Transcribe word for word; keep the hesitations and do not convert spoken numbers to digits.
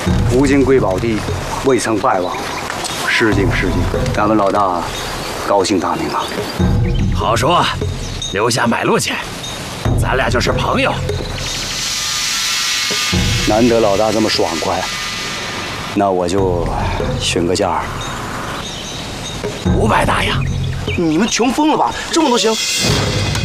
吴金贵宝地未曾败亡，失敬失敬，咱们老大高兴大名啊！ 好说，留下买路钱，咱俩就是朋友。 难得老大这么爽快，那我就询个价。 五百大洋。 你们穷疯了吧？这么多行？